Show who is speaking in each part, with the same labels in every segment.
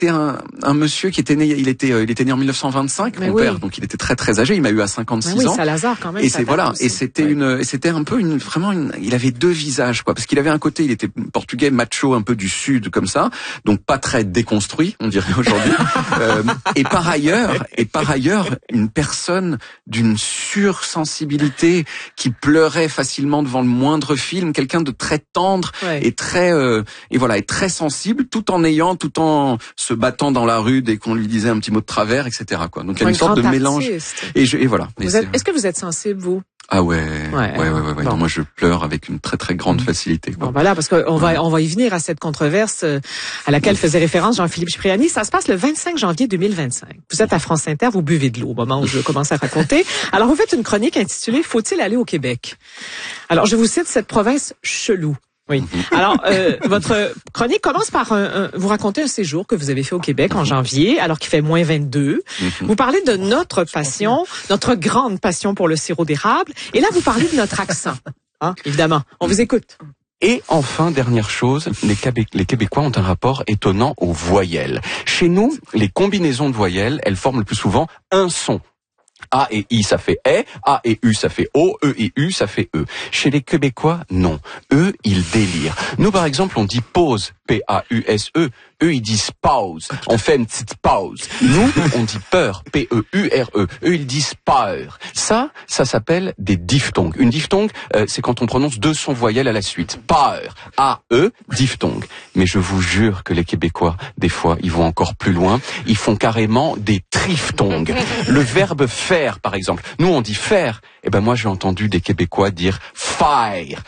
Speaker 1: c'était un monsieur qui était né, il était né en 1925, mon père, donc il était très très âgé, il m'a eu à 56 ans.
Speaker 2: Salazar quand même.
Speaker 1: Et c'était un peu il avait deux visages, quoi, parce qu'il avait un côté, il était portugais macho un peu du sud comme ça, donc pas très déconstruit, on dirait aujourd'hui. Et par ailleurs, une personne d'une sursensibilité qui pleurait facilement devant le moindre film, quelqu'un de très tendre et très et très sensible, tout en se battant dans la rue dès qu'on lui disait un petit mot de travers, etc., quoi. Donc il y a une sorte de mélange. Et voilà.
Speaker 2: Est-ce que vous êtes sensible, vous?
Speaker 1: Ah ouais. Bon. Non, moi je pleure avec une très très grande facilité, quoi.
Speaker 2: Bon, voilà, parce qu'on va y venir à cette controverse à laquelle faisait référence Jean-Philippe Cipriani. Ça se passe le 25 janvier 2025. Vous êtes à France Inter, vous buvez de l'eau au moment où je commence à raconter. Alors vous faites une chronique intitulée « Faut-il aller au Québec ?» Alors je vous cite cette province chelou. Oui. Alors, votre chronique commence par vous racontez un séjour que vous avez fait au Québec en janvier, alors qu'il fait moins 22. Vous parlez de notre passion, notre grande passion pour le sirop d'érable. Et là, vous parlez de notre accent. Hein, évidemment. On vous écoute.
Speaker 3: Et enfin, dernière chose, les Québécois ont un rapport étonnant aux voyelles. Chez nous, les combinaisons de voyelles, elles forment le plus souvent un son. A et I, ça fait E. A et U, ça fait O. E et U, ça fait E. Chez les Québécois, non. Eux, ils délirent. Nous, par exemple, on dit pause. P-A-U-S-E. Eux, ils disent pause. On fait une petite pause. Nous, on dit peur. P-E-U-R-E. Eux, ils disent peur. Ça s'appelle des diphtongues. Une diphtongue, c'est quand on prononce deux sons voyelles à la suite. Peur. A-E, diphtongue. Mais je vous jure que les Québécois, des fois, ils vont encore plus loin. Ils font carrément des triphtongues. Le verbe faire, par exemple. Nous, on dit faire. Eh ben, moi, j'ai entendu des Québécois dire faire.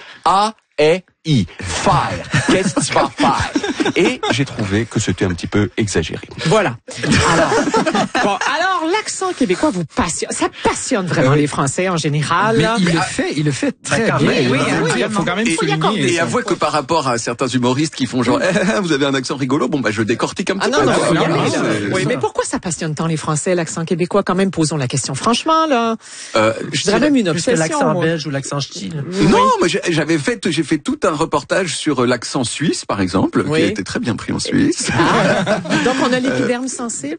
Speaker 3: A-E-I. Fire. Qu'est-ce que tu vas faire? Et j'ai trouvé que c'était un petit peu exagéré.
Speaker 2: Voilà. Alors, l'accent québécois vous passionne. Ça passionne vraiment les Français en général.
Speaker 4: Mais il le fait très bien. Il faut quand même souligner.
Speaker 1: Et avouez que par rapport à certains humoristes qui font genre, vous avez un accent rigolo, bon, je décortique un petit peu.
Speaker 2: Oui, mais pourquoi ça passionne tant les Français, l'accent québécois? Quand même, posons la question franchement, là. Je dirais même une obsession.
Speaker 5: L'accent belge ou l'accent ch'ti.
Speaker 1: Non, mais j'ai fait tout un reportage sur l'accent suisse, par exemple, qui a été très bien pris en Suisse.
Speaker 2: Donc on a l'épiderme sensible.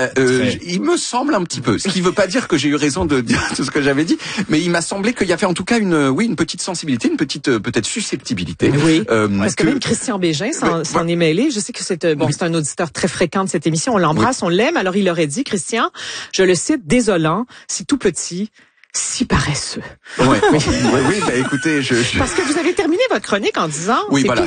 Speaker 1: Il me semble un petit peu. Ce qui veut pas dire que j'ai eu raison de dire tout ce que j'avais dit, mais il m'a semblé qu'il y avait en tout cas une petite sensibilité, une petite peut-être susceptibilité.
Speaker 2: Oui. Parce que même Christian Bégin s'en est mêlé. Je sais que c'est un auditeur très fréquent de cette émission. On l'embrasse, on l'aime. Alors il aurait dit, Christian, je le cite, désolant, si tout petit, si paresseux.
Speaker 1: Oui, écoutez,
Speaker 2: Parce que vous avez terminé votre chronique en disant,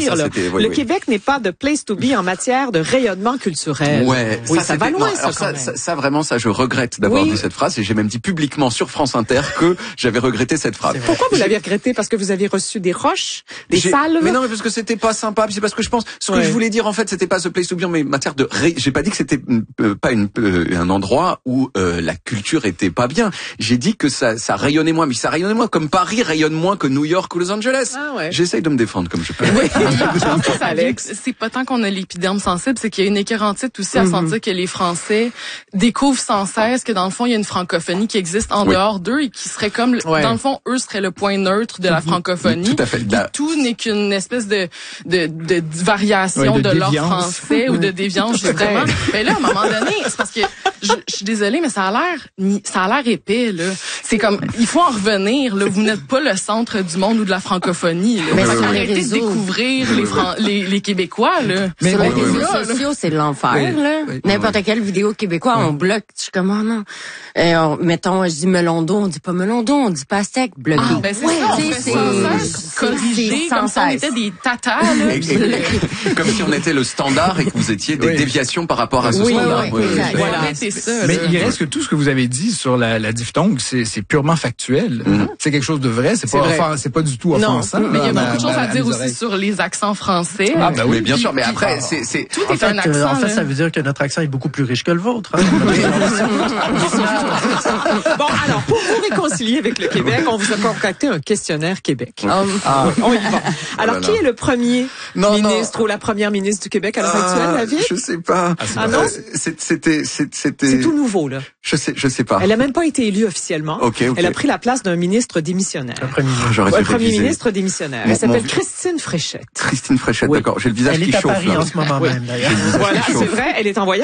Speaker 2: le Québec n'est pas de place to be en matière de rayonnement culturel. Ça va loin,
Speaker 1: ça vraiment, je regrette d'avoir dit cette phrase, et j'ai même dit publiquement sur France Inter que j'avais regretté cette phrase.
Speaker 2: Pourquoi vous l'avez regretté? Parce que vous avez reçu des roches, des salves?
Speaker 1: Mais non, mais parce que c'était pas sympa, c'est parce que je pense, ce que je voulais dire, en fait, c'était pas the place to be, mais matière de j'ai pas dit que c'était pas un endroit où la culture était pas bien. J'ai dit que ça rayonnait moins, mais ça rayonnait moins, comme Paris rayonne moins que New York ou Los Angeles. J'essaye de me défendre comme je peux.
Speaker 6: Alex, c'est pas tant qu'on a l'épiderme sensible, c'est qu'il y a une écœurantite aussi à sentir que les Français découvrent sans cesse que dans le fond, il y a une francophonie qui existe en dehors d'eux et qui serait comme, dans le fond, eux seraient le point neutre de la francophonie.
Speaker 1: Tout à fait.
Speaker 6: Tout n'est qu'une espèce de variation de leur français ou de déviance, vraiment. Mais là, à un moment donné, c'est parce que je suis désolée, mais ça a l'air épais, là. C'est comme, il faut en revenir, là. Vous n'êtes pas le centre du monde ou de la francophonie, là.
Speaker 7: Mais
Speaker 6: arrêtez de découvrir les Québécois, là.
Speaker 7: Mais sur les réseaux sociaux, c'est l'enfer, là. N'importe quelle vidéo québécois, on bloque. Je suis comme, non. Mettons, je dis melon d'eau, on dit pas melon d'eau, on dit pas sec, bloqué.
Speaker 6: Ben c'est ça, on fait corriger, comme si on était des tatas, là.
Speaker 1: Comme si on était le standard et que vous étiez des déviations par rapport à ce standard.
Speaker 6: Voilà, c'est ça.
Speaker 4: Mais il reste que tout ce que vous avez dit sur la diphtongue, c'est purement factuel. C'est quelque chose de vrai, c'est pas du tout offensant.
Speaker 6: Mais il y a beaucoup de choses à dire aussi sur les accents français.
Speaker 1: Ah ben oui, bien sûr, mais après
Speaker 6: tout est un accent.
Speaker 5: En fait, ça veut dire que notre accent est beaucoup plus riche que le vôtre.
Speaker 2: Bon, alors, pour vous réconcilier avec le Québec, on vous a concocté un questionnaire Québec. On y va. Alors, qui est le premier ministre ou la première ministre du Québec à l'heure actuelle, David?
Speaker 1: Je sais pas.
Speaker 2: Non?
Speaker 1: C'était.
Speaker 2: C'est tout nouveau, là.
Speaker 1: Je sais pas.
Speaker 2: Elle a même pas été élue officiellement.
Speaker 1: Okay.
Speaker 2: Elle a pris la place d'un ministre démissionnaire.
Speaker 5: Un
Speaker 2: premier ministre démissionnaire. Elle s'appelle Christine Fréchette.
Speaker 1: Christine Fréchette, d'accord. J'ai le visage qui chauffe.
Speaker 5: Elle est à Paris en ce moment même, d'ailleurs.
Speaker 2: Voilà, c'est vrai. Elle est en voyage